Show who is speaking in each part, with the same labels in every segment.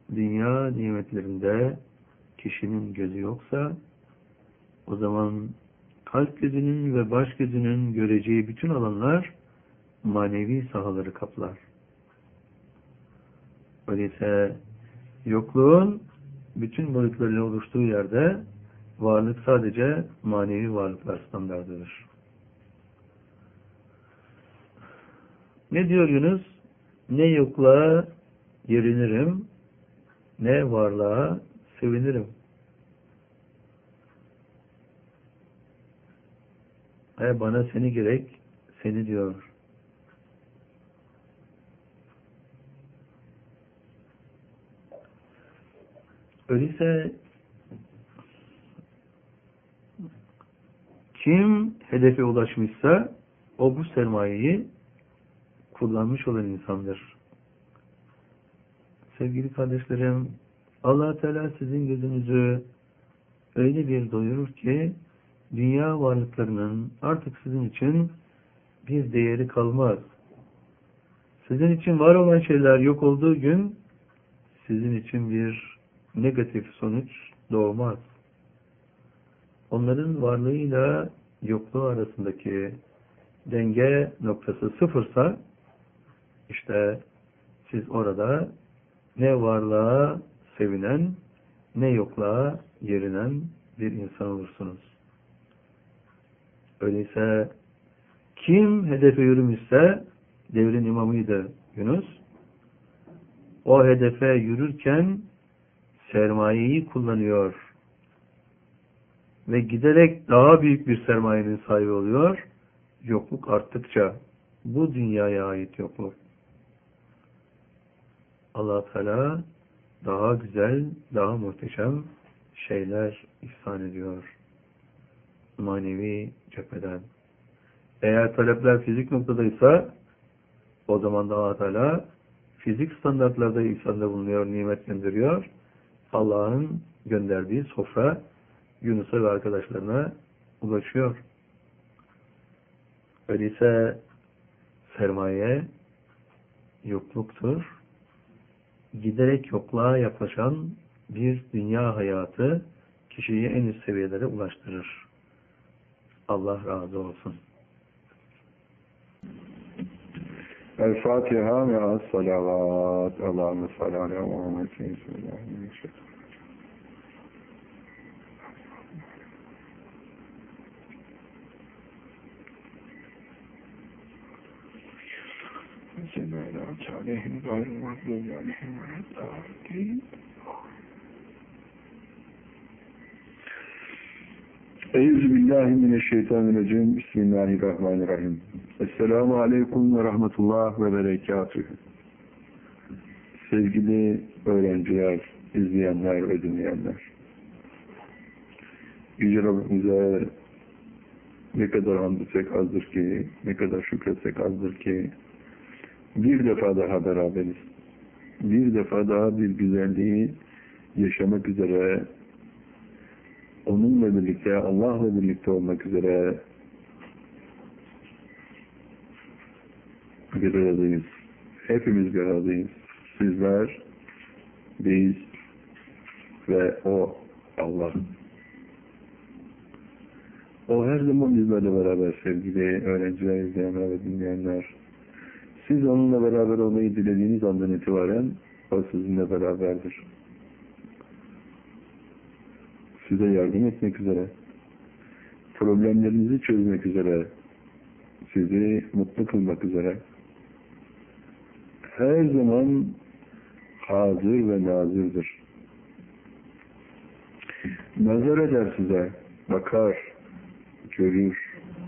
Speaker 1: dünya nimetlerinde kişinin gözü yoksa, o zaman kalp gözünün ve baş gözünün göreceği bütün alanlar manevi sahaları kaplar. Öyleyse yokluğun bütün boyutlarıyla oluştuğu yerde varlık sadece manevi varlıklar standartıdır. Ne diyor Yunus? Ne yokluğa yerinirim, ne varlığa sevinirim. Bana seni gerek, seni diyor. Öyleyse kim hedefe ulaşmışsa o bu sermayeyi kullanmış olan insandır. Sevgili kardeşlerim, Allah Teala sizin gözünüzü öyle bir doyurur ki dünya varlıklarının artık sizin için bir değeri kalmaz. Sizin için var olan şeyler yok olduğu gün sizin için bir negatif sonuç doğmaz. Onların varlığıyla yokluğu arasındaki denge noktası sıfırsa işte siz orada ne varlığa sevinen ne yokluğa yerinen bir insan olursunuz. Öyleyse kim hedefe yürümüşse, devrin imamıydı Yunus, o hedefe yürürken sermayeyi kullanıyor ve giderek daha büyük bir sermayenin sahibi oluyor. Yokluk arttıkça, bu dünyaya ait yokluk. Allah Teala daha güzel, daha muhteşem şeyler ihsan ediyor manevi cepheden. Eğer talepler fizik noktadaysa, o zaman da Allah Teala fizik standartlarda ihsanda bulunuyor, nimetlendiriyor. Allah'ın gönderdiği sofra Yunus'a ve arkadaşlarına ulaşıyor. Öyleyse sermaye yokluktur. Giderek yokluğa yaklaşan bir dünya hayatı kişiyi en üst seviyelere ulaştırır. Allah razı olsun.
Speaker 2: El-Fatiha ve as-salavat. Allahümme salli ala Muhammed. Bismillahirrahmanirrahim. Euzubillahimineşşeytanirracim. Bismillahirrahmanirrahim. Esselamu aleyküm ve rahmetullah ve berekatühü. Sevgili öğrenciler, izleyenler ve dinleyenler. Yüce Rabbimize ne kadar hamd etsek azdır ki, ne kadar şükretsek azdır ki, bir defa daha beraberiz. Bir defa daha bir güzelliği yaşamak üzere, onunla birlikte, Allah'la birlikte olmak üzere bir aradayız. Hepimiz bir aradayız. Sizler, biz ve o Allah. O her zaman bizlerle beraber sevgili öğrenciler, izleyenler ve dinleyenler. Siz onunla beraber olmayı dilediğiniz andan itibaren o sizinle beraberdir. Size yardım etmek üzere, problemlerinizi çözmek üzere, sizi mutlu kılmak üzere, her zaman hazır ve nazırdır. Nazar eder size, bakar, görür,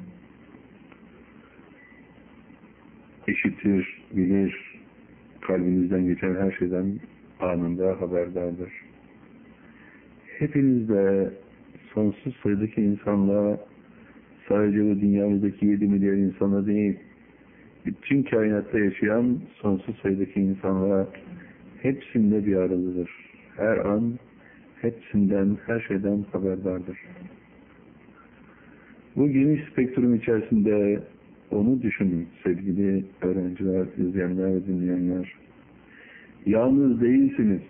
Speaker 2: işitir, bilir, kalbinizden geçen her şeyden anında haberdardır. Hepiniz de sonsuz sayıdaki insanla, sadece bu dünyamızdaki 7 milyar insana değil, bütün kainatta yaşayan sonsuz sayıdaki insanla hepsinde bir aradadır. Her an hepsinden, her şeyden haberdardır. Bu geniş spektrum içerisinde onu düşünün sevgili öğrenciler, izleyenler ve dinleyenler. Yalnız değilsiniz.